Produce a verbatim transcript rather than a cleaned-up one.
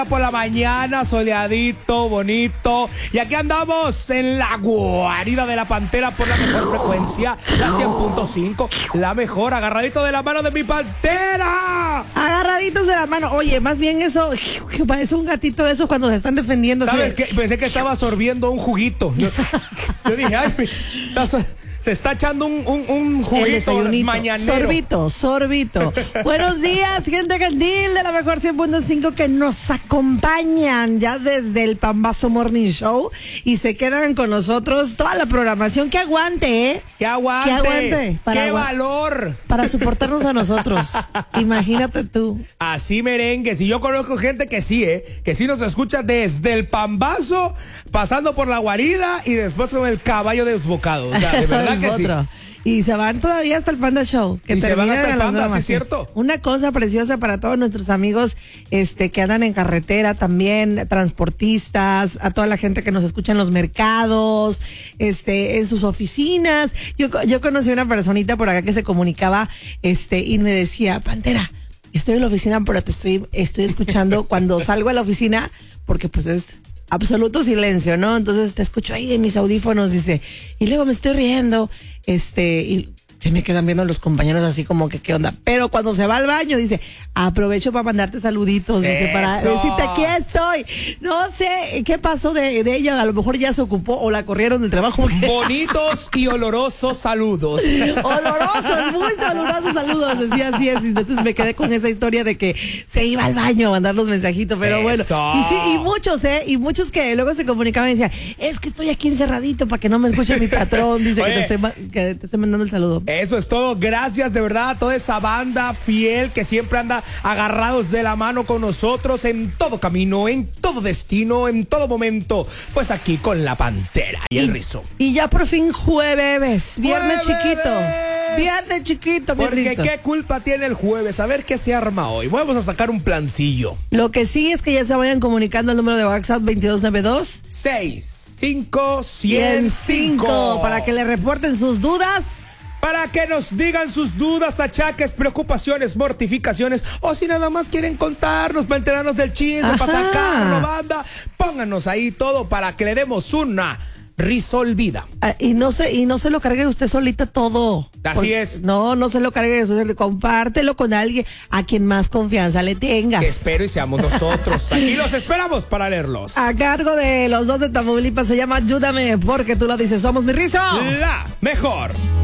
Por la mañana, soleadito, bonito. Y aquí andamos en la guarida de la Pantera por la mejor frecuencia, la cien punto cinco, la mejor, agarradito de la mano de mi Pantera. Agarraditos de la mano. Oye, más bien eso, que parece un gatito de esos cuando se están defendiendo. ¿Sabes qué? Pensé que estaba sorbiendo un juguito. Yo, yo dije, ay, estás... Se está echando un, un, un juguito mañanero. Sorbito, sorbito. Buenos días, gente candil de la mejor cien punto cinco que nos acompañan ya desde el Pambazo Morning Show y se quedan con nosotros toda la programación. Que aguante, ¿eh? Que aguante. Que aguante. Para ¡Qué valor! Para soportarnos a nosotros. Imagínate tú. Así merengues. Y yo conozco gente que sí, ¿eh? Que sí nos escucha desde el Pambazo, pasando por la guarida y después con el caballo desbocado. O sea, de verdad. Que sí. Y se van todavía hasta el Panda Show. Que y se van hasta el Panda, ¿sí es cierto? Una cosa preciosa para todos nuestros amigos este, que andan en carretera también, transportistas, a toda la gente que nos escucha en los mercados, este, en sus oficinas. Yo, yo conocí una personita por acá que se comunicaba este, y me decía, Pantera, estoy en la oficina, pero te estoy, estoy escuchando cuando salgo a la oficina, porque pues es absoluto silencio, ¿no? Entonces te escucho ahí en mis audífonos, dice, y luego me estoy riendo, este, y se me quedan viendo los compañeros así como que qué onda. Pero cuando se va al baño, dice, aprovecho para mandarte saluditos, dice, Eso. para decirte aquí estoy. No sé qué pasó de, de ella, a lo mejor ya se ocupó o la corrieron del trabajo. Bonitos y olorosos saludos. Olorosos, muy olorosos saludos, decía así es. Entonces me quedé con esa historia de que se iba al baño a mandar los mensajitos, pero Eso. bueno. Y sí, y muchos, ¿eh? Y muchos que luego se comunicaban y decían, es que estoy aquí encerradito para que no me escuche mi patrón, dice que te, estoy, que te estoy mandando el saludo. Eso es todo. Gracias de verdad a toda esa banda fiel que siempre anda agarrados de la mano con nosotros en todo camino, en todo destino, en todo momento. Pues aquí con la Pantera y, y el Rizo. Y ya por fin jueves, viernes ¡Jueves! chiquito. Viernes chiquito, mi Porque Rizo. qué culpa tiene el jueves. A ver qué se arma hoy. Vamos a sacar un plancillo. Lo que sí es que ya se vayan comunicando al número de WhatsApp veintidós noventa y dos seis cinco cero cinco cinco para que le reporten sus dudas. Para que nos digan sus dudas, achaques, preocupaciones, mortificaciones, o si nada más quieren contarnos, para enterarnos del chisme, Ajá. para sacarlo, banda, pónganos ahí todo para que le demos una risolvida. Ah, y no se y no se lo cargue usted solita todo. Así Porque, es. No, no se lo cargue usted, compártelo con alguien a quien más confianza le tenga. Que espero y seamos nosotros. Aquí los esperamos para leerlos. A cargo de los dos de Tamaulipas se llama Ayúdame, porque tú lo dices, somos mi Rizo. La mejor.